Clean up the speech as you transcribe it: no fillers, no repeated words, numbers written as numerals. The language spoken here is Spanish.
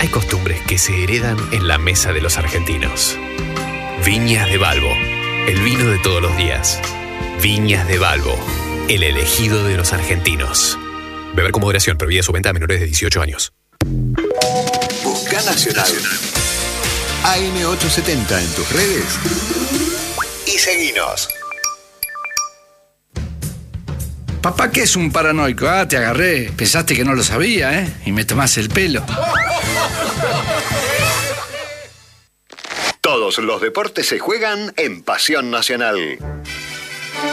Hay costumbres que se heredan en la mesa de los argentinos. Viñas de Balbo, el vino de todos los días. Viñas de Balbo, el elegido de los argentinos. Beber con moderación, prohibida su venta a menores de 18 años. Busca Nacional. AM870 en tus redes y seguinos. Papá, ¿qué es un paranoico? Ah, te agarré. Pensaste que no lo sabía, ¿eh? Y me tomás el pelo. Todos los deportes se juegan en Pasión Nacional.